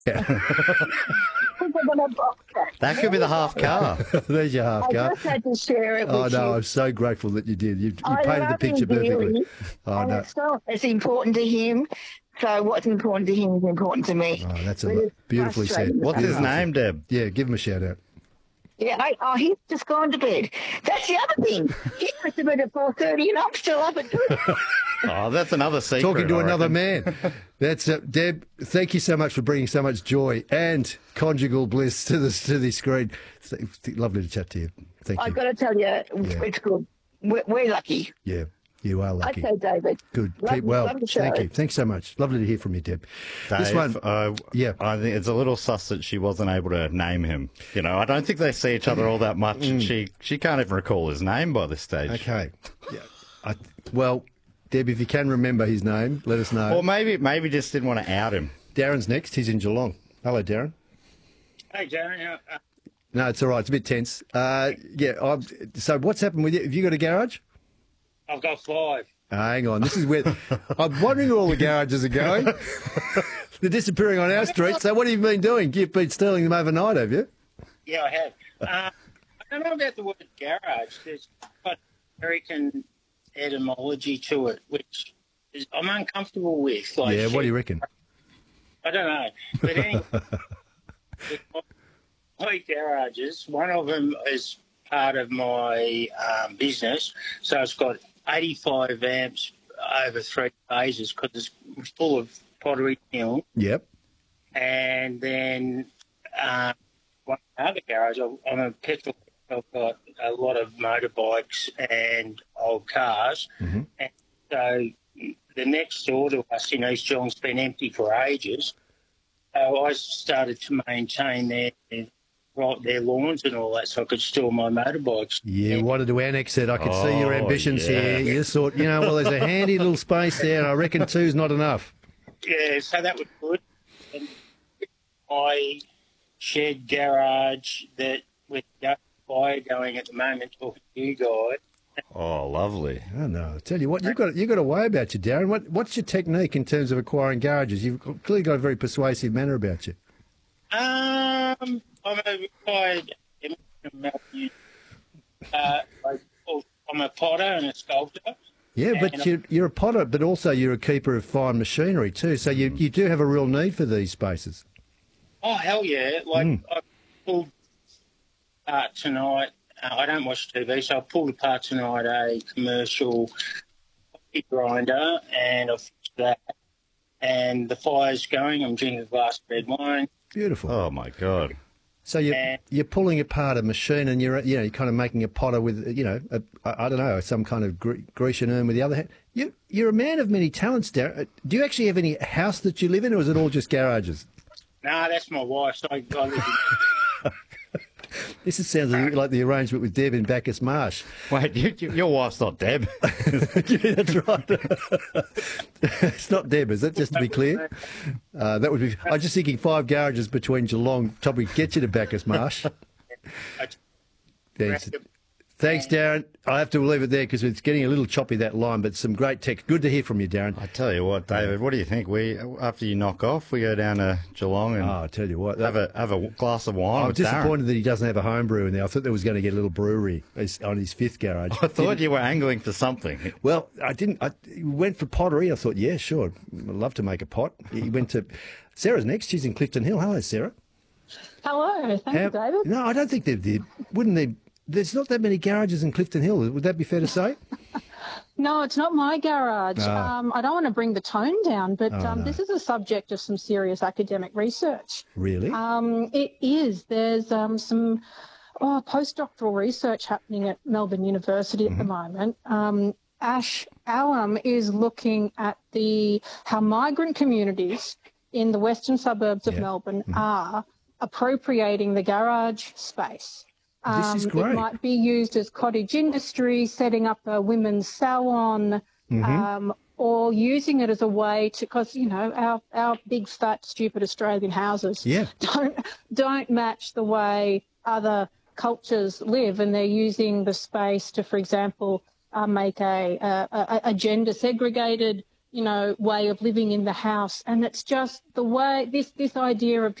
Yeah. That could be the half car. There's your half I car. just had to share it with Oh, you. no, I'm so grateful that you did. You I painted the love picture him dearly, perfectly. Oh, and no. it's important to him. So what's important to him is important to me. Oh, that's But it's beautifully said. frustrating. What's his name, Deb? Yeah, give him a shout out. Yeah, he's just gone to bed. That's the other thing. He went to bed at 4:30 and I'm still up at 2. Oh, that's another secret. Talking to I another reckon. man. That's Deb. Thank you so much for bringing so much joy and conjugal bliss to the screen. Lovely to chat to you. Thank you. I've got to tell you, it's good. We're lucky. Yeah, you are lucky. Okay, David. Good. Love- Keep well. love the show. Thank you. Thanks so much. Lovely to hear from you, Deb. This Dave, one, yeah. I think it's a little sus that she wasn't able to name him. You know, I don't think they see each other all that much. And she can't even recall his name by this stage. Okay. Yeah. Well, Deb, if you can remember his name, let us know. Or maybe just didn't want to out him. Darren's next. He's in Geelong. Hello, Darren. Hey, Darren. No, it's all right. It's a bit tense. So what's happened with you? Have you got a garage? I've got 5. Hang on. This is where I'm wondering where all the garages are going. They're disappearing on our street. So what have you been doing? You've been stealing them overnight, have you? Yeah, I have. I don't know about the word garage. There's got American etymology to it, which I'm uncomfortable with. Like, Yeah, what do you reckon? I don't know. But anyway, my garages, one of them is part of my business. So it's got 85 amps over 3 phases because it's full of pottery kiln. Yep. And then one other garage, I'm a petrol. I've got a lot of motorbikes and old cars. Mm-hmm. And so the next door to us in East Geelong's been empty for ages. So I started to maintain their lawns and all that so I could store my motorbikes. Yeah, wanted to annex it. I could see your ambitions here. You just thought, well, there's a handy little space there, and I reckon 2's not enough. Yeah, so that was good. And my shed garage that with the fire going at the moment, talking to you guys. Oh, lovely. Oh, no. I tell you what, you've got a way about you, Darren. What's your technique in terms of acquiring garages? You've clearly got a very persuasive manner about you. I'm a retired Melbourne. I'm a potter and a sculptor. Yeah, but you're a potter, but also you're a keeper of fine machinery too. So you do have a real need for these spaces. Oh, hell yeah. I pulled apart tonight. I don't watch TV, so I pulled apart tonight a commercial coffee grinder and I fixed that. And the fire's going. I'm drinking a glass of red wine. Beautiful. Oh, my God. So you're pulling apart a machine and you're kind of making a potter with, I don't know, some kind of Grecian urn with the other hand. You're a man of many talents, Darren. Do you actually have any house that you live in, or is it all just garages? No, that's my wife. So I live in... This sounds a bit like the arrangement with Deb in Bacchus Marsh. Wait, your wife's not Deb. Yeah, that's right. It's not Deb, is it? Just to be clear. That would be. I'm just thinking 5 garages between Geelong probably get you to Bacchus Marsh. Thanks, Darren. I have to leave it there because it's getting a little choppy, that line, but some great text. Good to hear from you, Darren. I tell you what, David, what do you think? After you knock off, we go down to Geelong and I tell you what, have a glass of wine. I'm disappointed that he doesn't have a home brew in there. I thought there was going to get a little brewery on his 5th garage. I thought you were angling for something. Well, I didn't. He went for pottery. I thought, yeah, sure. I'd love to make a pot. He went to... Sarah's next. She's in Clifton Hill. Hello, Sarah. Hello. Thank you, David. No, I don't think they did. Wouldn't they... There's not that many garages in Clifton Hill. Would that be fair to say? No, it's not my garage. I don't want to bring the tone down, but no. This is a subject of some serious academic research. Really? It is. There's some postdoctoral research happening at Melbourne University at the moment. Ash Allam is looking at how migrant communities in the western suburbs of Melbourne are appropriating the garage space. This is great. It might be used as cottage industry, setting up a women's salon, or using it as a way to, because our big fat stupid Australian houses don't match the way other cultures live, and they're using the space to, for example, make a gender segregated way of living in the house. And it's just the way this idea of